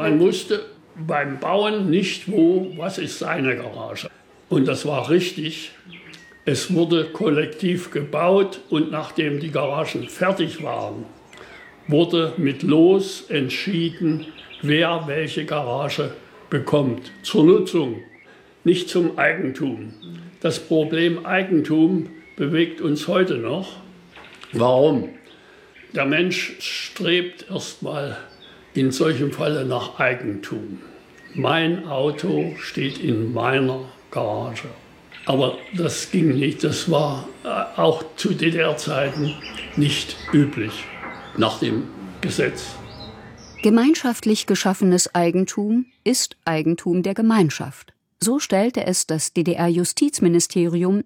Man wusste beim Bauen nicht, was ist seine Garage. Und das war richtig. Es wurde kollektiv gebaut und nachdem die Garagen fertig waren, wurde mit Los entschieden, wer welche Garage bekommt. Zur Nutzung, nicht zum Eigentum. Das Problem Eigentum bewegt uns heute noch. Warum? Der Mensch strebt erstmal in solchem Falle nach Eigentum. Mein Auto steht in meiner Garage. Aber das ging nicht. Das war auch zu DDR-Zeiten nicht üblich nach dem Gesetz. Gemeinschaftlich geschaffenes Eigentum ist Eigentum der Gemeinschaft. So stellte es das DDR-Justizministerium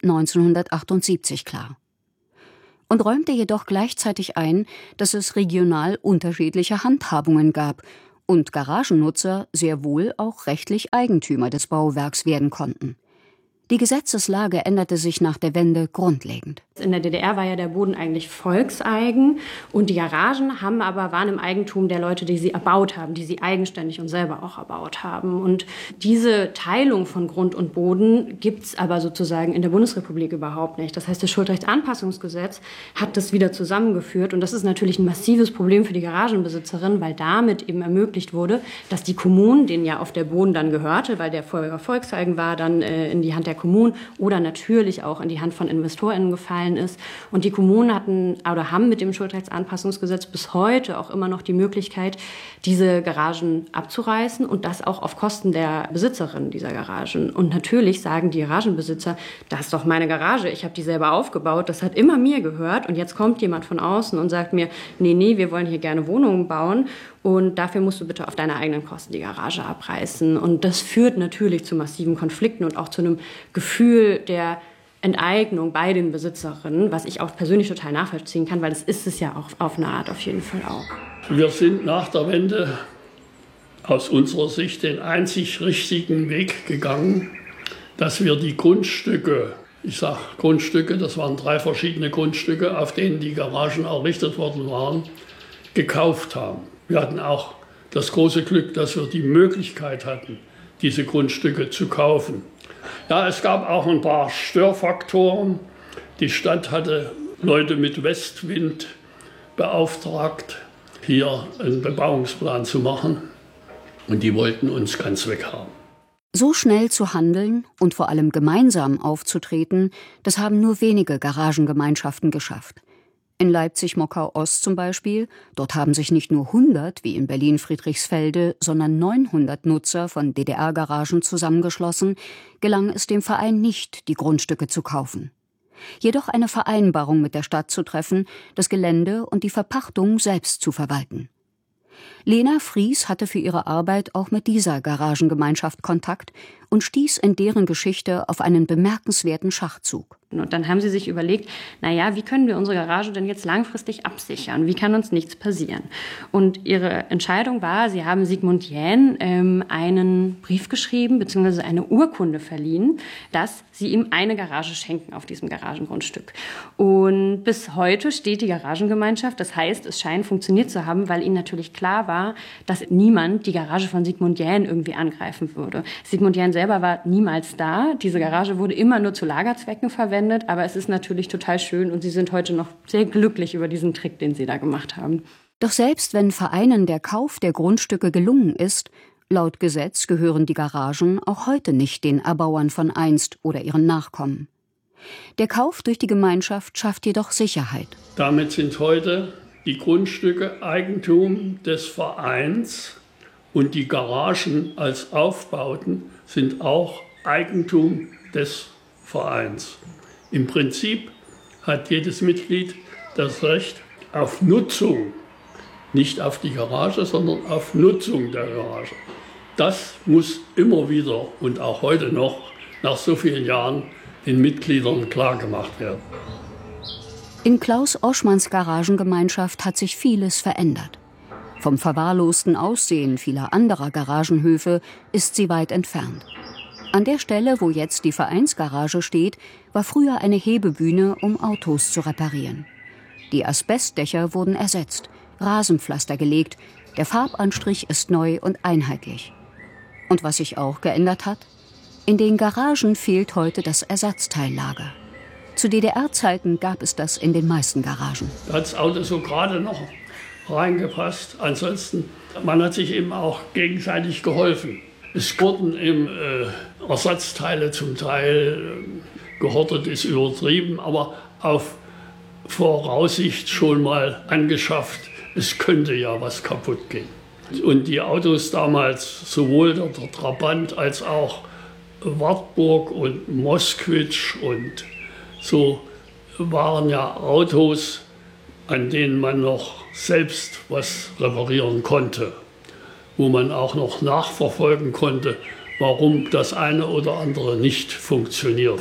1978 klar. Und räumte jedoch gleichzeitig ein, dass es regional unterschiedliche Handhabungen gab und Garagennutzer sehr wohl auch rechtlich Eigentümer des Bauwerks werden konnten. Die Gesetzeslage änderte sich nach der Wende grundlegend. In der DDR war ja der Boden eigentlich volkseigen und die Garagen waren im Eigentum der Leute, die sie erbaut haben, die sie eigenständig und selber auch erbaut haben. Und diese Teilung von Grund und Boden gibt es aber sozusagen in der Bundesrepublik überhaupt nicht. Das heißt, das Schuldrechtsanpassungsgesetz hat das wieder zusammengeführt und das ist natürlich ein massives Problem für die Garagenbesitzerin, weil damit eben ermöglicht wurde, dass die Kommunen, denen ja oft der Boden dann gehörte, weil der vorher volkseigen war, dann in die Hand der Kommunen oder natürlich auch in die Hand von InvestorInnen gefallen ist. Und die Kommunen haben mit dem Schuldrechtsanpassungsgesetz bis heute auch immer noch die Möglichkeit, diese Garagen abzureißen und das auch auf Kosten der Besitzerin dieser Garagen. Und natürlich sagen die Garagenbesitzer, das ist doch meine Garage, ich habe die selber aufgebaut, das hat immer mir gehört und jetzt kommt jemand von außen und sagt mir, nee, wir wollen hier gerne Wohnungen bauen und dafür musst du bitte auf deine eigenen Kosten die Garage abreißen. Und das führt natürlich zu massiven Konflikten und auch zu einem Gefühl der Enteignung bei den Besitzerinnen, was ich auch persönlich total nachvollziehen kann, weil das ist es ja auch auf eine Art auf jeden Fall auch. Wir sind nach der Wende aus unserer Sicht den einzig richtigen Weg gegangen, dass wir die Grundstücke, das waren 3 verschiedene Grundstücke, auf denen die Garagen errichtet worden waren, gekauft haben. Wir hatten auch das große Glück, dass wir die Möglichkeit hatten, diese Grundstücke zu kaufen. Ja, es gab auch ein paar Störfaktoren. Die Stadt hatte Leute mit Westwind beauftragt, hier einen Bebauungsplan zu machen. Und die wollten uns ganz weghaben. So schnell zu handeln und vor allem gemeinsam aufzutreten, das haben nur wenige Garagengemeinschaften geschafft. In Leipzig-Mockau-Ost zum Beispiel, dort haben sich nicht nur 100 wie in Berlin-Friedrichsfelde, sondern 900 Nutzer von DDR-Garagen zusammengeschlossen, gelang es dem Verein nicht, die Grundstücke zu kaufen. Jedoch eine Vereinbarung mit der Stadt zu treffen, das Gelände und die Verpachtung selbst zu verwalten. Lena Fries hatte für ihre Arbeit auch mit dieser Garagengemeinschaft Kontakt und stieß in deren Geschichte auf einen bemerkenswerten Schachzug. Und dann haben sie sich überlegt, wie können wir unsere Garage denn jetzt langfristig absichern? Wie kann uns nichts passieren? Und ihre Entscheidung war, sie haben Sigmund Jähn einen Brief geschrieben, beziehungsweise eine Urkunde verliehen, dass sie ihm eine Garage schenken auf diesem Garagengrundstück. Und bis heute steht die Garagengemeinschaft. Das heißt, es scheint funktioniert zu haben, weil ihnen natürlich klar war, dass niemand die Garage von Sigmund Jähn irgendwie angreifen würde. Sigmund Jähn selber war niemals da. Diese Garage wurde immer nur zu Lagerzwecken verwendet. Aber es ist natürlich total schön und sie sind heute noch sehr glücklich über diesen Trick, den sie da gemacht haben. Doch selbst wenn Vereinen der Kauf der Grundstücke gelungen ist, laut Gesetz gehören die Garagen auch heute nicht den Erbauern von einst oder ihren Nachkommen. Der Kauf durch die Gemeinschaft schafft jedoch Sicherheit. Damit sind heute die Grundstücke Eigentum des Vereins und die Garagen als Aufbauten sind auch Eigentum des Vereins. Im Prinzip hat jedes Mitglied das Recht auf Nutzung, nicht auf die Garage, sondern auf Nutzung der Garage. Das muss immer wieder und auch heute noch, nach so vielen Jahren, den Mitgliedern klargemacht werden. In Klaus Oschmanns Garagengemeinschaft hat sich vieles verändert. Vom verwahrlosten Aussehen vieler anderer Garagenhöfe ist sie weit entfernt. An der Stelle, wo jetzt die Vereinsgarage steht, war früher eine Hebebühne, um Autos zu reparieren. Die Asbestdächer wurden ersetzt. Rasenpflaster gelegt, der Farbanstrich ist neu und einheitlich. Und was sich auch geändert hat? In den Garagen fehlt heute das Ersatzteillager. Zu DDR-Zeiten gab es das in den meisten Garagen. Da hat das Auto so gerade noch reingepasst. Ansonsten, man hat sich eben auch gegenseitig geholfen. Es wurden eben Ersatzteile zum Teil gehortet, ist übertrieben, aber auf Voraussicht schon mal angeschafft. Es könnte ja was kaputt gehen. Und die Autos damals, sowohl der Trabant als auch Wartburg und Moskwitsch und so, waren ja Autos, an denen man noch selbst was reparieren konnte, wo man auch noch nachverfolgen konnte, warum das eine oder andere nicht funktioniert.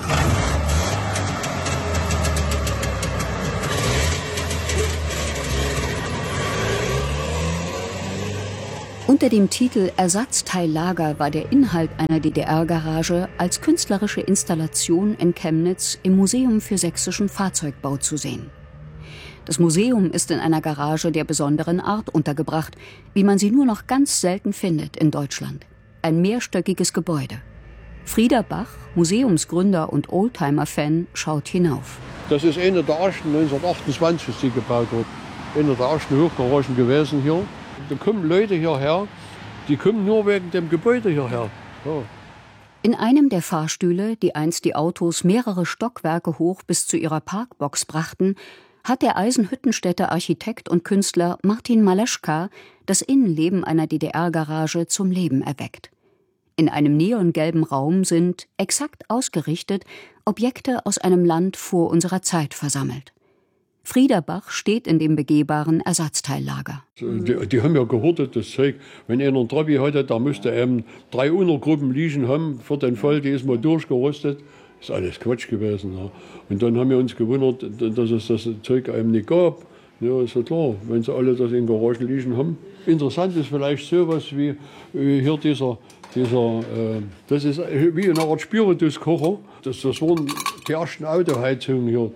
Unter dem Titel Ersatzteillager war der Inhalt einer DDR-Garage als künstlerische Installation in Chemnitz im Museum für sächsischen Fahrzeugbau zu sehen. Das Museum ist in einer Garage der besonderen Art untergebracht, wie man sie nur noch ganz selten findet in Deutschland. Ein mehrstöckiges Gebäude. Frieder Bach, Museumsgründer und Oldtimer-Fan, schaut hinauf. Das ist eine der ersten, 1928 ist die gebaut worden. Eine der ersten Hochgaragen gewesen hier. Da kommen Leute hierher, die kommen nur wegen dem Gebäude hierher. Ja. In einem der Fahrstühle, die einst die Autos mehrere Stockwerke hoch bis zu ihrer Parkbox brachten, hat der Eisenhüttenstädter Architekt und Künstler Martin Maleschka das Innenleben einer DDR-Garage zum Leben erweckt. In einem neongelben Raum sind, exakt ausgerichtet, Objekte aus einem Land vor unserer Zeit versammelt. Frieder Bach steht in dem begehbaren Ersatzteillager. Die haben ja gehortet, das Zeug. Wenn einer einen Trabi hatte, da musste eben 3 Untergruppen liegen haben für den Fall, die ist mal durchgerostet. Das ist alles Quatsch gewesen. Ja. Und dann haben wir uns gewundert, dass es das Zeug einem nicht gab. Ja, ist ja klar, wenn sie alle das in Garagen liegen haben. Interessant ist vielleicht sowas wie hier das ist wie eine Art Spirituskocher. Das waren die ersten Autoheizungen hier.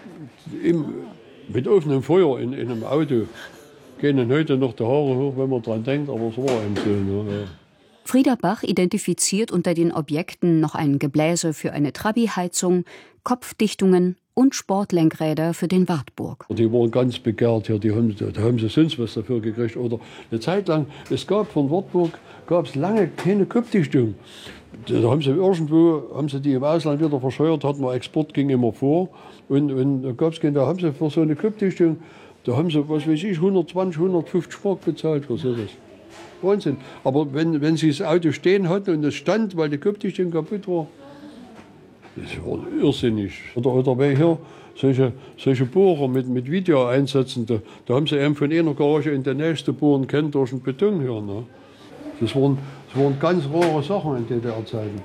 Mit offenem Feuer in einem Auto gehen heute noch die Haare hoch, wenn man dran denkt, aber es war eben so. Ne? Frieder Bach identifiziert unter den Objekten noch ein Gebläse für eine Trabi-Heizung, Kopfdichtungen und Sportlenkräder für den Wartburg. Die waren ganz begehrt hier, da haben sie sonst was dafür gekriegt. Oder eine Zeit lang, es gab von Wartburg lange keine Kopfdichtung. Da haben sie die im Ausland wieder verscheuert, hatten wir Export, ging immer vor. Und da gab es da haben sie für so eine Kopfdichtung, da haben sie, was weiß ich, 120, 150 Mark bezahlt für sowas. Wahnsinn. Aber wenn sie das Auto stehen hatten und es stand, weil die Kopfdichtung kaputt war, das war irrsinnig. Oder wenn hier solche Bohrer mit Video einsetzen, da haben sie eben von einer Garage in der nächste bohren können durch den Beton hier. Ne? Das waren ganz rare Sachen in DDR-Zeiten.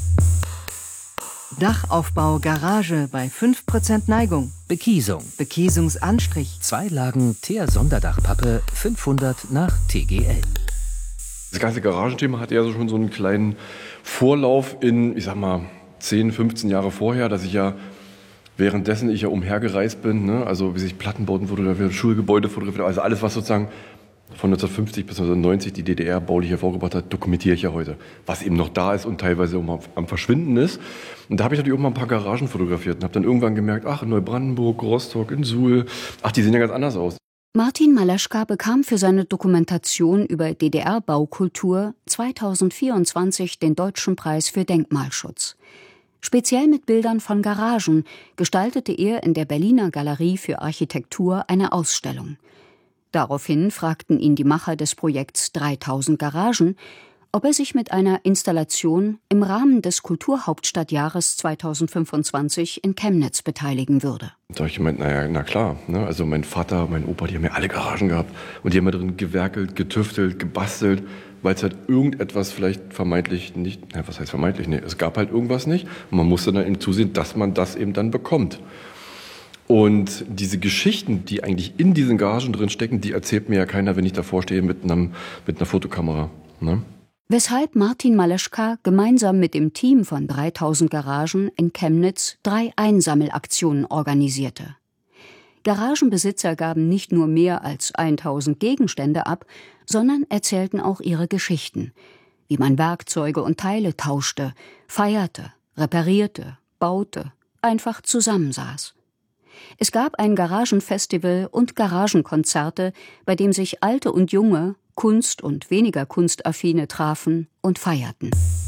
Dachaufbau Garage bei 5% Neigung. Bekiesung. Bekiesungsanstrich. 2 Lagen Teer-Sonderdachpappe, 500 nach TGL. Das ganze Garagenthema hat ja schon so einen kleinen Vorlauf in, ich sag mal, 10, 15 Jahre vorher, dass ich ja währenddessen ich ja umhergereist bin, ne? Also wie sich Plattenbauten fotografiert, Schulgebäude fotografiert, also alles, was sozusagen von 1950 bis 1990 die DDR baulich hervorgebracht hat, dokumentiere ich ja heute. Was eben noch da ist und teilweise auch mal am Verschwinden ist. Und da habe ich natürlich auch mal ein paar Garagen fotografiert und habe dann irgendwann gemerkt, ach, in Neubrandenburg, Rostock, in Suhl, ach, die sehen ja ganz anders aus. Martin Maleschka bekam für seine Dokumentation über DDR-Baukultur 2024 den Deutschen Preis für Denkmalschutz. Speziell mit Bildern von Garagen gestaltete er in der Berliner Galerie für Architektur eine Ausstellung. Daraufhin fragten ihn die Macher des Projekts 3000 Garagen, ob er sich mit einer Installation im Rahmen des Kulturhauptstadtjahres 2025 in Chemnitz beteiligen würde. Da habe ich gemeint, na klar. Ne? Also mein Vater, mein Opa, die haben ja alle Garagen gehabt. Und die haben ja drin gewerkelt, getüftelt, gebastelt, weil es halt irgendetwas vielleicht vermeintlich nicht, was heißt vermeintlich? Nee, es gab halt irgendwas nicht. Und man musste dann eben zusehen, dass man das eben dann bekommt. Und diese Geschichten, die eigentlich in diesen Garagen drin stecken, die erzählt mir ja keiner, wenn ich davor stehe mit einer Fotokamera. Ne? Weshalb Martin Maleschka gemeinsam mit dem Team von 3000 Garagen in Chemnitz 3 Einsammelaktionen organisierte. Garagenbesitzer gaben nicht nur mehr als 1000 Gegenstände ab, sondern erzählten auch ihre Geschichten, wie man Werkzeuge und Teile tauschte, feierte, reparierte, baute, einfach zusammensaß. Es gab ein Garagenfestival und Garagenkonzerte, bei dem sich Alte und Junge, Kunst- und weniger kunstaffine trafen und feierten.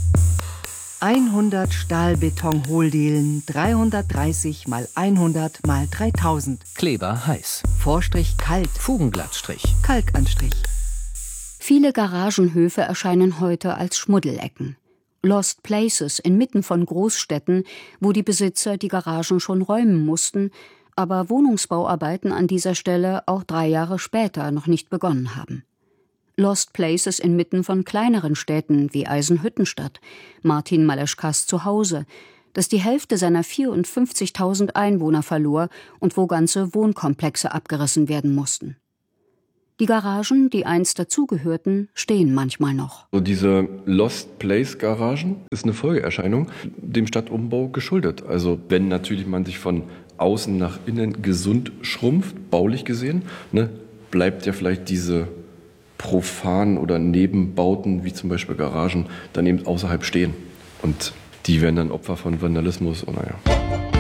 100 Stahlbeton-Hohldielen, 330 mal 100 mal 3000. Kleber heiß. Vorstrich kalt, Fugenglattstrich. Kalkanstrich. Viele Garagenhöfe erscheinen heute als Schmuddelecken. Lost Places inmitten von Großstädten, wo die Besitzer die Garagen schon räumen mussten, aber Wohnungsbauarbeiten an dieser Stelle auch 3 Jahre später noch nicht begonnen haben. Lost Places inmitten von kleineren Städten wie Eisenhüttenstadt, Martin Maleschkas Zuhause, das die Hälfte seiner 54.000 Einwohner verlor und wo ganze Wohnkomplexe abgerissen werden mussten. Die Garagen, die einst dazugehörten, stehen manchmal noch. So diese Lost Place Garagen ist eine Folgeerscheinung dem Stadtumbau geschuldet. Also wenn natürlich man sich von außen nach innen gesund schrumpft, baulich gesehen, ne, bleibt ja vielleicht diese profanen oder Nebenbauten, wie zum Beispiel Garagen, dann eben außerhalb stehen. Und die werden dann Opfer von Vandalismus. Und naja.